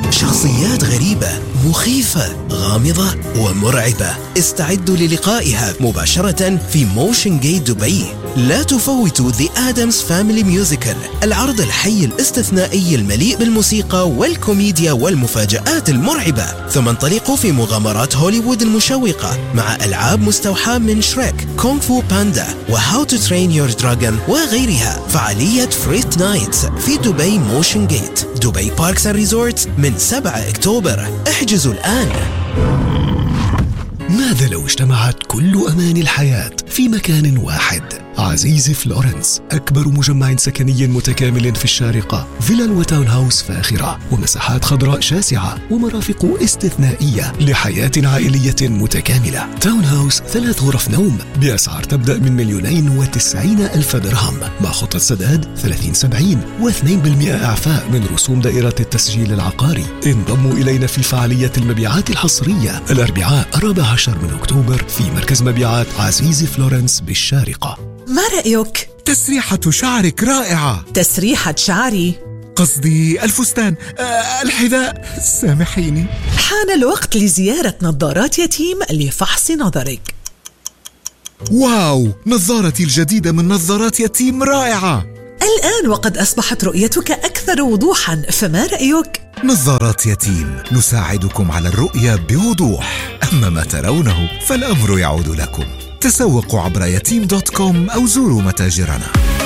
شخصيات غريبة، مخيفة، غامضة ومرعبة. استعدوا للقائها مباشرة في موشن جيت دبي. لا تفوتوا The Addams Family Musical، العرض الحي الاستثنائي المليء بالموسيقى والكوميديا والمفاجآت المرعبة. ثم انطلقوا في مغامرات هوليوود المشوقة مع ألعاب مستوحاة من شريك، كونغ فو باندا، وهاو تو ترين يور دراجون وغيرها. فعالية فريت نايتس في دبي موشن جيت، دبي باركس اند ريزورتس من 7 أكتوبر. احجزوا الآن. ماذا لو اجتمعت كل أمان الحياة في مكان واحد؟ عزيزي فلورنس، أكبر مجمع سكني متكامل في الشارقة، فيلل وتاون هاوس فاخرة ومساحات خضراء شاسعة ومرافق استثنائية لحياة عائلية متكاملة. تاون هاوس 3 غرف نوم بأسعار تبدأ من 2,90,000 درهم مع خطة سداد 30-70 و2% إعفاء من رسوم دائرة التسجيل العقاري. انضموا إلينا في فعالية المبيعات الحصرية الأربعاء 14 من أكتوبر في مركز مبيعات عزيزي فلورنس بالشارقة. ما رأيك؟ تسريحة شعرك رائعة. تسريحة شعري؟ قصدي الفستان، الحذاء، سامحيني. حان الوقت لزيارة نظارات يتيم لفحص نظرك. واو، نظارتي الجديدة من نظارات يتيم رائعة. الآن وقد أصبحت رؤيتك أكثر وضوحا، فما رأيك؟ نظارات يتيم، نساعدكم على الرؤية بوضوح. أما ما ترونه فالأمر يعود لكم. تسوقوا عبر يتيم.com أو زوروا متاجرنا.